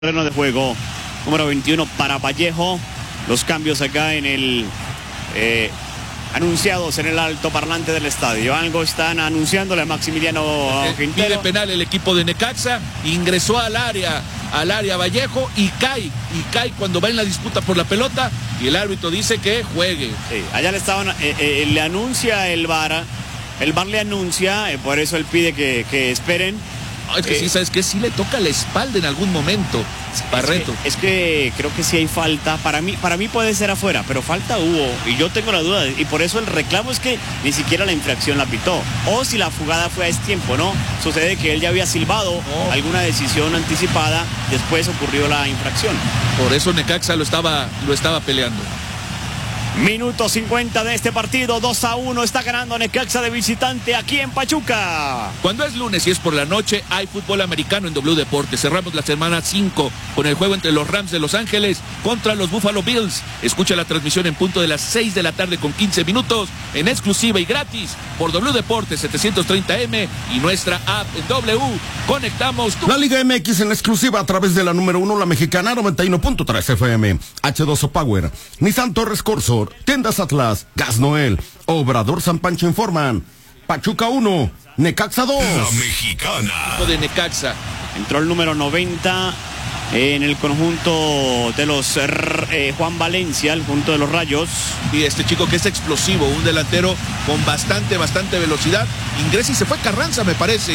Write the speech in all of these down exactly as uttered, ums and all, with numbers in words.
Terreno de juego número veintiuno para Vallejo. Los cambios acá en el eh, anunciados en el alto parlante del estadio. Algo están anunciándole a Maximiliano eh, Quintero. Pide penal el equipo de Necaxa. Ingresó al área, al área Vallejo y cae. Y cae cuando va en la disputa por la pelota. Y el árbitro dice que juegue. Sí, allá le estaban, eh, eh, le anuncia el V A R. El V A R le anuncia, eh, por eso él pide que, que esperen. Es que eh, sí, ¿sabes qué? Sí le toca la espalda en algún momento, Barreto. Es que, es que creo que sí hay falta. Para mí, para mí puede ser afuera, pero falta hubo. Y yo tengo la duda. Y por eso el reclamo es que ni siquiera la infracción la pitó. O si la jugada fue a destiempo, ¿no? Sucede que él ya había silbado oh. alguna decisión anticipada. Después ocurrió la infracción. Por eso Necaxa lo estaba, lo estaba peleando. Minuto cincuenta de este partido, dos a uno, está ganando Necaxa de visitante aquí en Pachuca. Cuando es lunes y es por la noche, hay fútbol americano en W Deportes. Cerramos la semana cinco con el juego entre los Rams de Los Ángeles contra los Buffalo Bills. Escucha la transmisión en punto de las seis de la tarde con quince minutos, en exclusiva y gratis por W Deportes setecientos treinta M y nuestra app en W. Conectamos tu... La Liga M X en exclusiva a través de la número uno, la mexicana noventa y uno punto tres F M. H dos O Power, Nissan Torres Corso, Tiendas Atlas, Gas Noel, Obrador San Pancho informan. Pachuca uno, Necaxa dos. La mexicana. De Necaxa. Entró el número noventa en el conjunto de los eh, Juan Valencia, el conjunto de los Rayos. Y este chico que es explosivo, un delantero con bastante, bastante velocidad. Ingresa y se fue Carranza, me parece.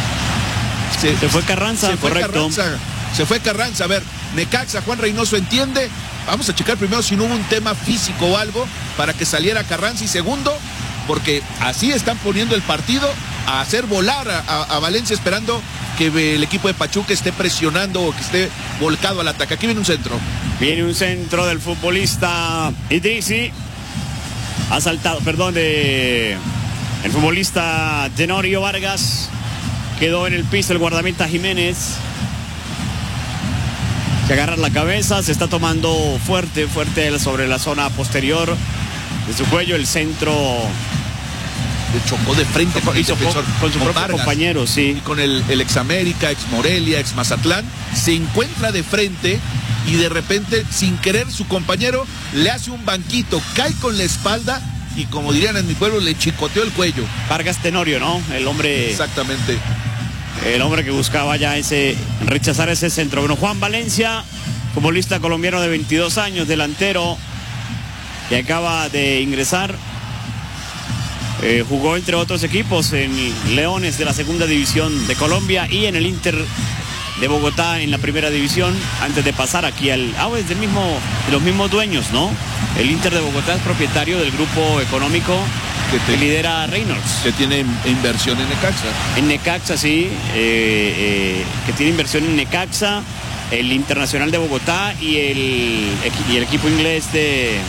Se, se fue Carranza, se fue correcto. Carranza, se fue Carranza. A ver, Necaxa, Juan Reynoso entiende. Vamos a checar primero si no hubo un tema físico o algo para que saliera Carranza. Y segundo, porque así están poniendo el partido a hacer volar a, a, a Valencia, esperando que el equipo de Pachuca esté presionando o que esté volcado al ataque. Aquí viene un centro. Viene un centro del futbolista Idrisi. Ha saltado, perdón, de el futbolista Tenorio Vargas. Quedó en el piso el guardameta Jiménez. Que agarra la cabeza, se está tomando fuerte, fuerte sobre la zona posterior de su cuello, el centro. Le chocó de frente con, hizo defensor, con su con propio Vargas, compañero, sí. Y con el, el ex América, ex Morelia, ex Mazatlán, se encuentra de frente y de repente, sin querer, su compañero le hace un banquito, cae con la espalda y, como dirían en mi pueblo, le chicoteó el cuello. Vargas Tenorio, ¿no? El hombre. Exactamente. El hombre que buscaba ya ese rechazar ese centro. Bueno, Juan Valencia, futbolista colombiano de veintidós años, delantero, que acaba de ingresar. Eh, jugó entre otros equipos en Leones de la segunda división de Colombia y en el Inter de Bogotá en la primera división, antes de pasar aquí al... Ah, es del mismo, de los mismos dueños, ¿no? El Inter de Bogotá es propietario del grupo económico que, te, que lidera Reynolds. Que tiene inversión en Necaxa. En Necaxa, sí, eh, eh, que tiene inversión en Necaxa, el Internacional de Bogotá y el, y el equipo inglés de...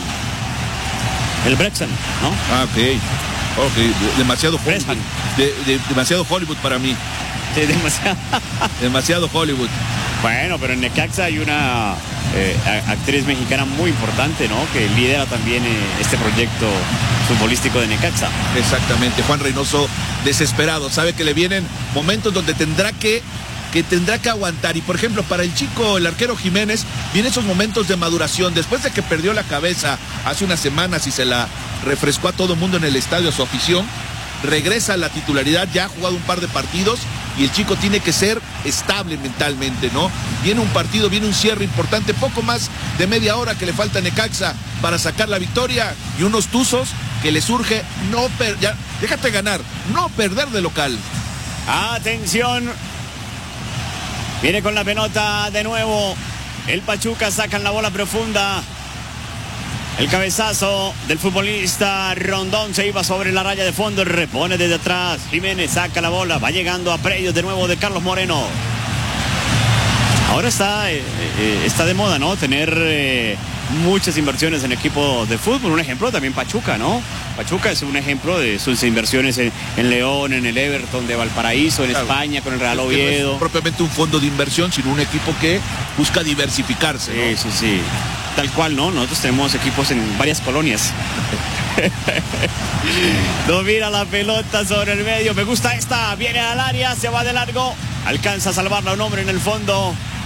el Brexham, ¿no? Ah, ok. Ok, demasiado Hollywood. De, de, demasiado Hollywood para mí. Sí, demasiado. demasiado Hollywood. Bueno, pero en Necaxa hay una eh, actriz mexicana muy importante, ¿no? Que lidera también eh, este proyecto futbolístico de Necaxa. Exactamente. Juan Reynoso desesperado. Sabe que le vienen momentos donde tendrá que que tendrá que aguantar. Y por ejemplo, para el chico, el arquero Jiménez, vienen esos momentos de maduración. Después de que perdió la cabeza hace unas semanas y se la refrescó a todo mundo en el estadio, a su afición, regresa a la titularidad, ya ha jugado un par de partidos y el chico tiene que ser estable mentalmente, ¿no? Viene un partido, viene un cierre importante, poco más de media hora que le falta a Necaxa para sacar la victoria y unos tuzos que le surge no per... ya, déjate ganar, no perder de local. Atención. Viene con la pelota de nuevo. El Pachuca, sacan la bola profunda. El cabezazo del futbolista Rondón se iba sobre la raya de fondo. Repone desde atrás. Jiménez saca la bola. Va llegando a predios de nuevo de Carlos Moreno. Ahora está, eh, eh, está de moda, ¿no? Tener eh, muchas inversiones en equipos de fútbol. Un ejemplo también Pachuca, ¿no? Pachuca es un ejemplo de sus inversiones en, en León, en el Everton de Valparaíso, en claro. España, con el Real Oviedo. No es propiamente un fondo de inversión, sino un equipo que busca diversificarse, ¿no? Sí, sí, sí. Tal cual, ¿no? Nosotros tenemos equipos en varias colonias. Domina la pelota sobre el medio. Me gusta esta. Viene al área, se va de largo. Alcanza a salvarla un hombre en el fondo.